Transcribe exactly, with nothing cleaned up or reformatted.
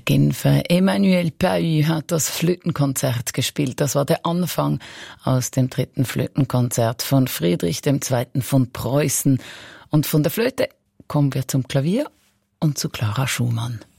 Genfer. Emmanuel Pahud hat das Flötenkonzert gespielt. Das war der Anfang aus dem dritten Flötenkonzert von Friedrich der Zweite von Preußen. Und von der Flöte kommen wir zum Klavier und zu Clara Schumann.